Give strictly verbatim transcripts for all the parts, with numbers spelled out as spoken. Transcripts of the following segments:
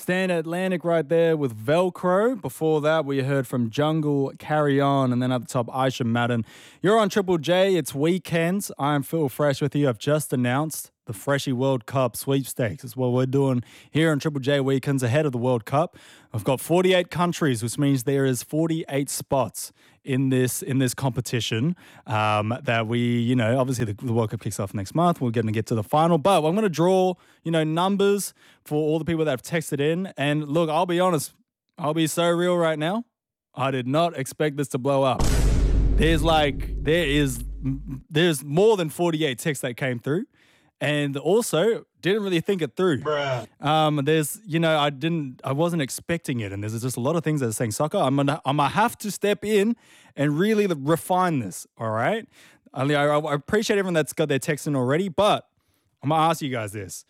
Stand Atlantic right there with Velcro. Before that, we heard from Jungle, Carry On, and then at the top, Aisha Madden. You're on Triple J. It's weekends. I'm Phil Fresh with you. I've just announced the Freshie World Cup sweepstakes. It's what we're doing here on Triple J weekends ahead of the World Cup. I've got forty-eight countries, which means there is forty-eight spots in this in this competition um, that we, you know, obviously the, the World Cup kicks off next month. We're going to get to the final, but I'm going to draw, you know, numbers for all the people that have texted in. And look, I'll be honest, I'll be so real right now. I did not expect this to blow up. There's like, there is, there's more than forty-eight texts that came through. And also didn't really think it through. Bruh. Um, there's, you know, I didn't, I wasn't expecting it. And there's just a lot of things that are saying soccer. I'm going to, I'm going to have to step in and really refine this. All right. I, I appreciate everyone that's got their text in already, but I'm going to ask you guys this.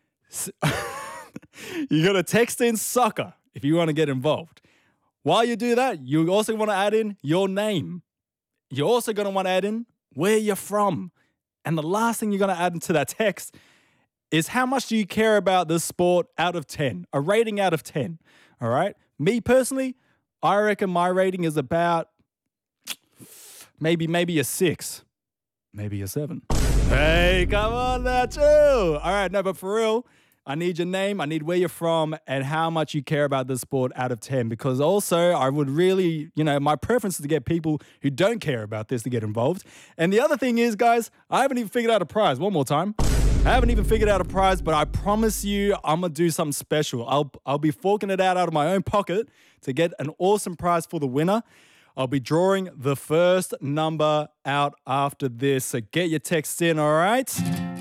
You got to text in soccer if you want to get involved. While you do that, you also want to add in your name. You're also going to want to add in where you're from. And the last thing you're going to add into that text is how much do you care about this sport out of ten? A rating out of ten, all right? Me personally, I reckon my rating is about maybe maybe a six, maybe a seven. Hey, come on now, too. All right, no, but for real, I need your name, I need where you're from, and how much you care about this sport out of ten. Because also, I would really, you know, my preference is to get people who don't care about this to get involved. And the other thing is, guys, I haven't even figured out a prize. One more time. I haven't even figured out a prize, but I promise you I'm going to do something special. I'll, I'll be forking it out out of my own pocket to get an awesome prize for the winner. I'll be drawing the first number out after this. So get your texts in, all right?